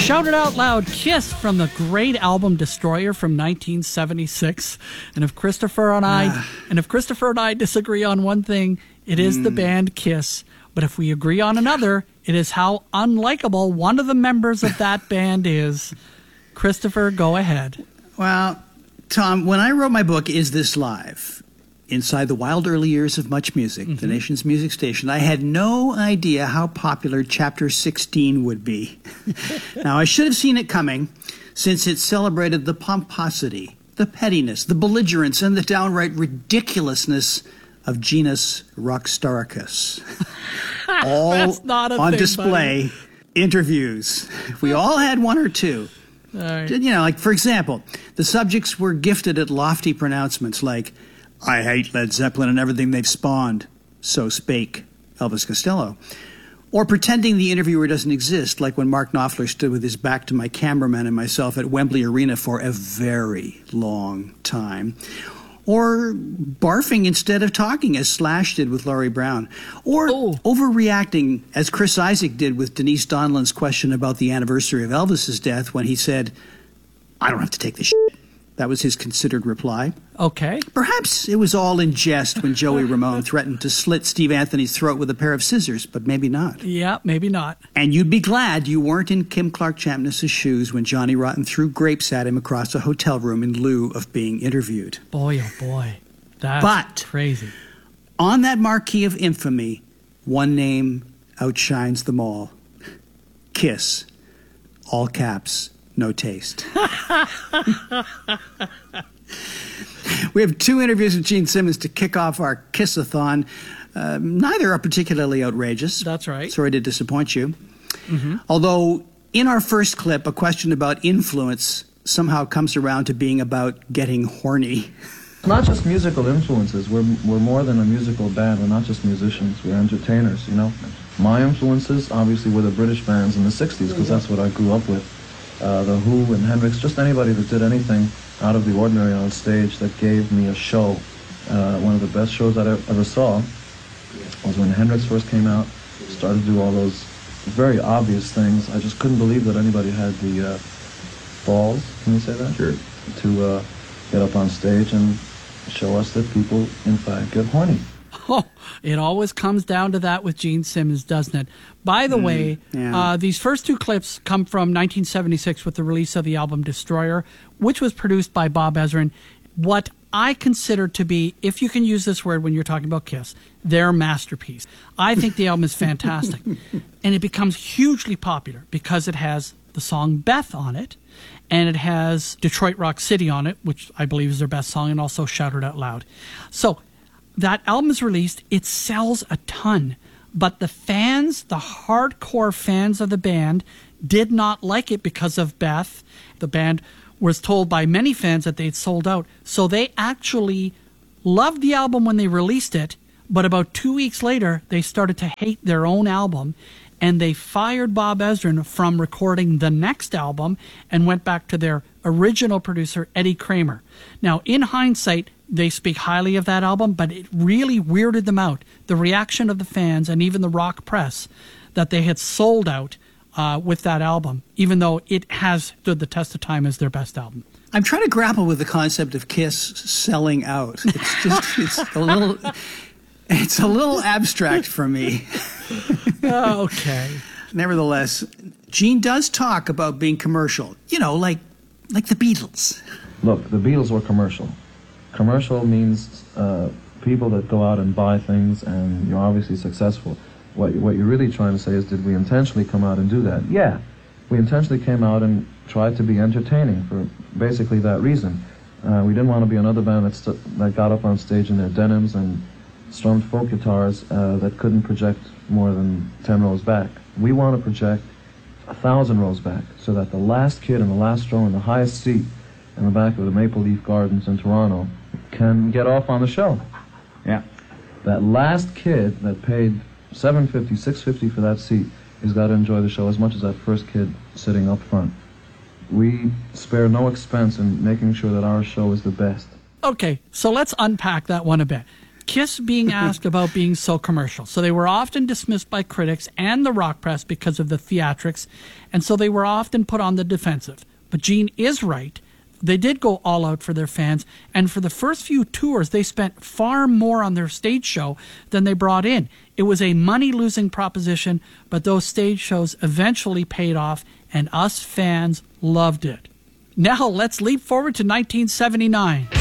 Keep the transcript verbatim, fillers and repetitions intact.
Shout It Out Loud, Kiss, from the great album Destroyer from nineteen seventy-six. And if Christopher and I and if Christopher and I disagree on one thing, it is mm. the band Kiss. But if we agree on another, it is how unlikable one of the members of that band is. Christopher, go ahead. Well, Tom, when I wrote my book, Is This Live? Inside the Wild Early Years of Much Music, mm-hmm. the nation's music station, I had no idea how popular Chapter sixteen would be. Now, I should have seen it coming, since it celebrated the pomposity, the pettiness, the belligerence, and the downright ridiculousness of genus Rockstaricus. All That's not a on thing, display, buddy. Interviews. We all had one or two. All right. You know, like, for example, the subjects were gifted at lofty pronouncements like, I hate Led Zeppelin and everything they've spawned. So spake Elvis Costello. Or pretending the interviewer doesn't exist, like when Mark Knopfler stood with his back to my cameraman and myself at Wembley Arena for a very long time. Or barfing instead of talking, as Slash did with Laurie Brown. Or oh. overreacting, as Chris Isaak did with Denise Donlan's question about the anniversary of Elvis's death when he said, I don't have to take this shit. That was his considered reply. Okay. Perhaps it was all in jest when Joey Ramone threatened to slit Steve Anthony's throat with a pair of scissors, but maybe not. Yeah, maybe not. And you'd be glad you weren't in Kim Clark Champness's shoes when Johnny Rotten threw grapes at him across a hotel room in lieu of being interviewed. Boy, oh boy. That's but crazy. On that marquee of infamy, one name outshines them all. Kiss. All caps. No taste. We have two interviews with Gene Simmons to kick off our Kiss-a-thon. Uh, neither are particularly outrageous. That's right. Sorry to disappoint you. Mm-hmm. Although, in our first clip, a question about influence somehow comes around to being about getting horny. Not just musical influences. We're, we're more than a musical band. We're not just musicians. We're entertainers, you know. My influences, obviously, were the British bands in the sixties, because that's what I grew up with. Uh, the Who and Hendrix, just anybody that did anything out of the ordinary on stage that gave me a show. Uh, one of the best shows I ever saw was when Hendrix first came out, started to do all those very obvious things. I just couldn't believe that anybody had the uh, balls, can you say that? Sure. To uh, get up on stage and show us that people, in fact, get horny. Oh, it always comes down to that with Gene Simmons, doesn't it? By the mm, way, yeah. uh, these first two clips come from nineteen seventy-six with the release of the album Destroyer, which was produced by Bob Ezrin. What I consider to be, if you can use this word when you're talking about Kiss, their masterpiece. I think the album is fantastic. And it becomes hugely popular because it has the song Beth on it, and it has Detroit Rock City on it, which I believe is their best song, and also Shout It Out Loud. So that album is released, it sells a ton, but the fans, the hardcore fans of the band, did not like it because of Beth. The band was told by many fans that they'd sold out, so they actually loved the album when they released it, but about two weeks later, they started to hate their own album, and they fired Bob Ezrin from recording the next album and went back to their original producer, Eddie Kramer. Now, in hindsight, they speak highly of that album, but it really weirded them out, the reaction of the fans and even the rock press, that they had sold out uh, with that album, even though it has stood the test of time as their best album. I'm trying to grapple with the concept of Kiss selling out. It's just, it's a little, it's a little abstract for me. Okay. Nevertheless, Gene does talk about being commercial, you know, like, like the Beatles. Look, the Beatles were commercial. Commercial means uh, people that go out and buy things, and you're obviously successful. What, what you're really trying to say is, did we intentionally come out and do that? Yeah, we intentionally came out and tried to be entertaining for basically that reason. Uh, we didn't want to be another band that, st that got up on stage in their denims and strummed folk guitars uh, that couldn't project more than ten rows back. We want to project a thousand rows back, so that the last kid in the last row in the highest seat in the back of the Maple Leaf Gardens in Toronto can get off on the show. Yeah. That last kid that paid seven fifty, six fifty for that seat has got to enjoy the show as much as that first kid sitting up front. We spare no expense in making sure that our show is the best. Okay, so let's unpack that one a bit. Kiss being asked about being so commercial. So they were often dismissed by critics and the rock press because of the theatrics, and so they were often put on the defensive. But Gene is right. They did go all out for their fans, and for the first few tours, they spent far more on their stage show than they brought in. It was a money-losing proposition, but those stage shows eventually paid off, and us fans loved it. Now let's leap forward to nineteen seventy-nine.